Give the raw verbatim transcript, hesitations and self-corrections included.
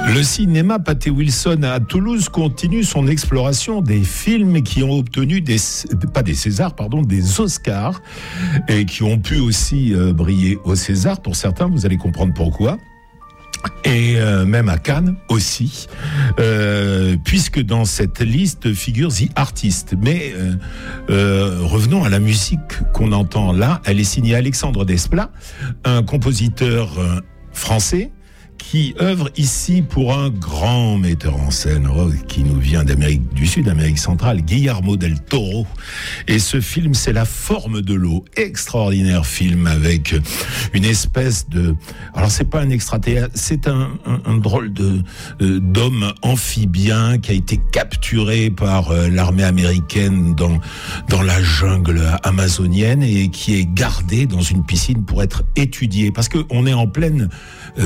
Le cinéma Pathé Wilson à Toulouse continue son exploration des films qui ont obtenu des, pas des Césars, pardon, des Oscars et qui ont pu aussi euh, briller au César. Pour certains, vous allez comprendre pourquoi. Et euh, même à Cannes aussi, euh, puisque dans cette liste figure The Artist. Mais euh, euh, revenons à la musique qu'on entend là. Elle est signée Alexandre Desplat, un compositeur euh, français qui œuvre ici pour un grand metteur en scène oh, qui nous vient d'Amérique du Sud, d'Amérique centrale, Guillermo del Toro. Et ce film, c'est La Forme de l'eau, extraordinaire film avec une espèce de... Alors c'est pas un extraterrestre, c'est un, un, un drôle de euh, d'homme amphibien qui a été capturé par euh, l'armée américaine dans dans la jungle amazonienne et qui est gardé dans une piscine pour être étudié, parce que on est en pleine